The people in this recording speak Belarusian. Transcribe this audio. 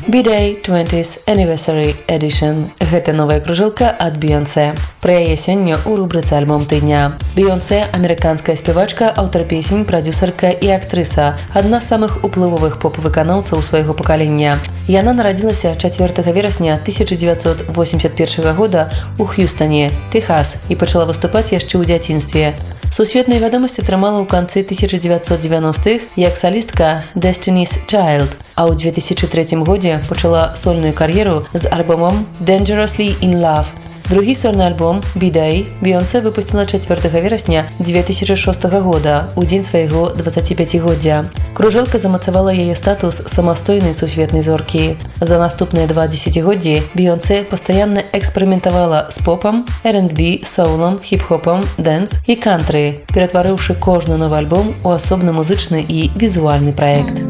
B-Day 20th Anniversary Edition. Гэта новая кружэлка ад Бейонсе. Пра яе сёння ў рубрыцы альбом тыдня. Бейонсе – амерыканская спявачка, аўтар песень, прадзюсарка і актрыса, адна з самых уплывовых поп-выканаўцаў свайго пакалення. Яна нарадзілася 4 верасня 1981 года ў Х'юстане, Тэхас, і пачала выступаць яшчэ ў дзяцінстве. Сусветную вядомасць атрымала ў канцы 1990-х як салістка Destiny's Child, а ў 2003 годзе пачала сольную кар'еру з альбомам Dangerously in Love. Другі сольны альбом B-Day Бейонсе выпусціла 4 верасня 2006 года, у дзень свайго 25-годдзя. Кружэлка замацавала яе статус самастойнай сусветнай зоркі. За наступныя 2 дзесяцігоддзі Бейонсе пастаянна эксперыментавала з попам, R&B, соулом, хіп-хопам, дэнс і кантры, ператварыўшы кожны новы альбом у асобны музычны і візуальны праект.